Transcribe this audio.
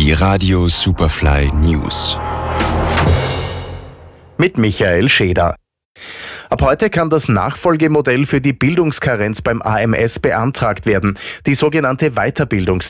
Die Radio Superfly News. Mit Michael Scheder. Ab heute kann das Nachfolgemodell für die Bildungskarenz beim AMS beantragt werden, die sogenannte